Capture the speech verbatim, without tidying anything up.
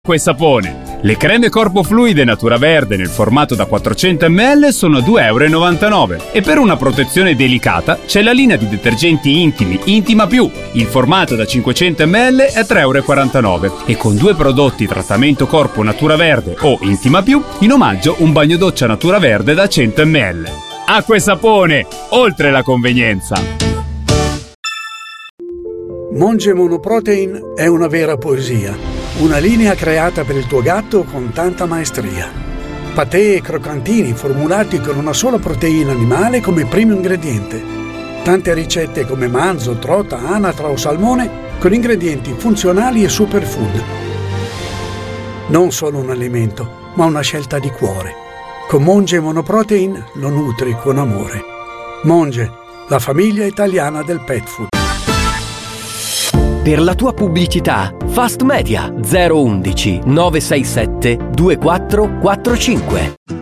Acqua e sapone. Le creme corpo fluide Natura Verde nel formato da quattrocento millilitri sono due virgola novantanove euro e per una protezione delicata c'è la linea di detergenti intimi Intima Più. Il formato da cinquecento millilitri è tre virgola quarantanove euro e con due prodotti trattamento corpo Natura Verde o Intima Più in omaggio un bagno doccia Natura Verde da cento millilitri. Acqua e sapone, oltre la convenienza. Monge Monoprotein è una vera poesia. Una linea creata per il tuo gatto con tanta maestria. Patè e croccantini formulati con una sola proteina animale come primo ingrediente. Tante ricette come manzo, trota, anatra o salmone con ingredienti funzionali e superfood. Non solo un alimento, ma una scelta di cuore. Con Monge Monoprotein lo nutri con amore. Monge, la famiglia italiana del pet food. Per la tua pubblicità, Fast Media zero uno uno nove sei sette due quattro quattro cinque.